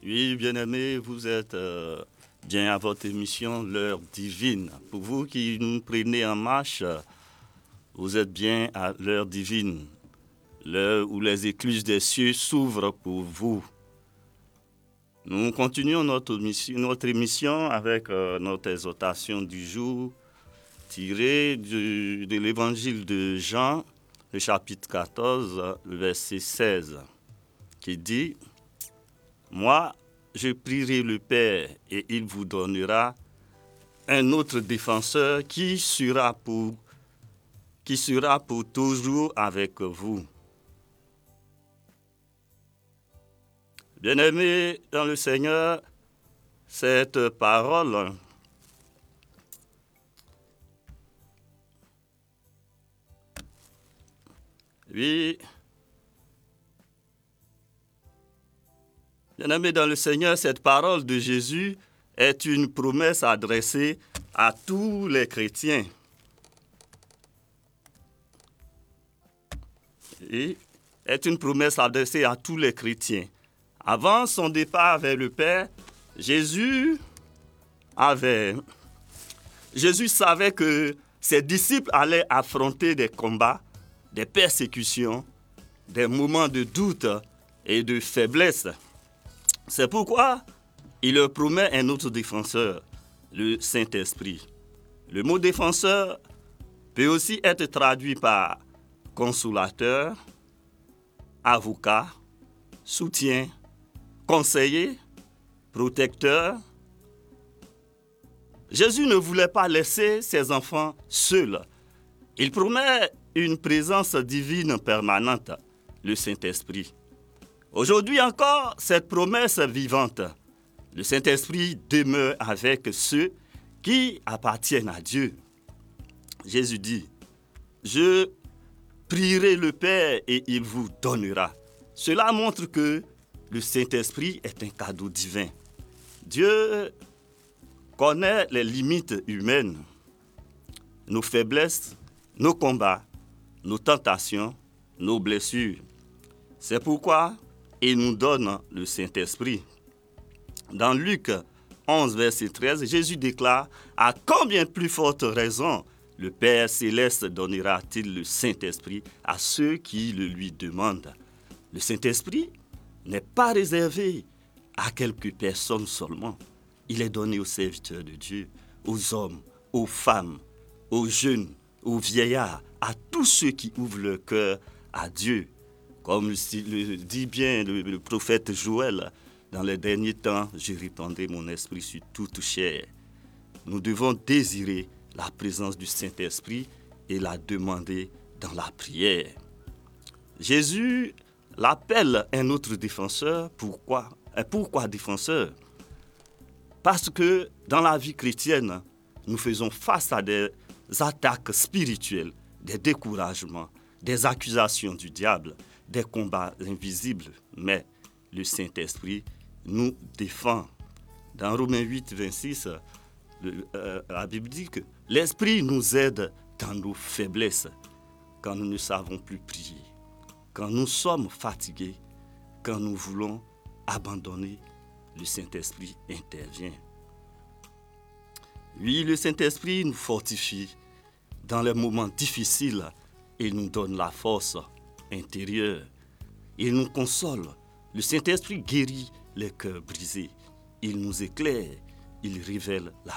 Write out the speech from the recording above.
Oui, bien-aimés, vous êtes bien à votre émission L'heure divine. Pour vous qui nous prenez en marche, vous êtes bien à l'heure divine, l'heure où les écluses des cieux s'ouvrent pour vous. Nous continuons notre émission avec notre exhortation du jour tirée de l'évangile de Jean, le chapitre 14, le verset 16, qui dit « Moi, je prierai le Père et il vous donnera un autre défenseur qui sera pour toujours avec vous. » Bien-aimés dans le Seigneur, cette parole bien-aimés dans le Seigneur, cette parole de Jésus est une promesse adressée à tous les chrétiens. Et est une promesse adressée à tous les chrétiens. Avant son départ vers le Père, Jésus savait que ses disciples allaient affronter des combats, des persécutions, des moments de doute et de faiblesse. C'est pourquoi il leur promet un autre défenseur, le Saint-Esprit. Le mot défenseur peut aussi être traduit par consolateur, avocat, soutien, conseiller, protecteur. Jésus ne voulait pas laisser ses enfants seuls. Il promet une présence divine permanente, le Saint-Esprit. Aujourd'hui encore, cette promesse vivante, le Saint-Esprit demeure avec ceux qui appartiennent à Dieu. Jésus dit, « Je prierai le Père et il vous donnera. » Cela montre que le Saint-Esprit est un cadeau divin. Dieu connaît les limites humaines, nos faiblesses, nos combats, nos tentations, nos blessures. C'est pourquoi il nous donne le Saint-Esprit. Dans Luc 11, verset 13, Jésus déclare « À combien plus forte raison le Père céleste donnera-t-il le Saint-Esprit à ceux qui le lui demandent ?» Le Saint-Esprit n'est pas réservé à quelques personnes seulement. Il est donné aux serviteurs de Dieu, aux hommes, aux femmes, aux jeunes, aux vieillards, à tous ceux qui ouvrent leur cœur à Dieu. Comme le dit bien le prophète Joël, dans les derniers temps, je répandrai mon esprit sur toute chair. Nous devons désirer la présence du Saint-Esprit et la demander dans la prière. Jésus l'appelle un autre défenseur. Pourquoi défenseur? Parce que dans la vie chrétienne, nous faisons face à des attaques spirituelles, des découragements, des accusations du diable, des combats invisibles. Mais le Saint-Esprit nous défend. Dans Romains 8, 26, la Bible dit que l'Esprit nous aide dans nos faiblesses, quand nous ne savons plus prier, quand nous sommes fatigués, quand nous voulons abandonner, le Saint-Esprit intervient. Oui, le Saint-Esprit nous fortifie dans les moments difficiles et nous donne la force intérieure. Il nous console. Le Saint-Esprit guérit les cœurs brisés. Il nous éclaire. Il révèle la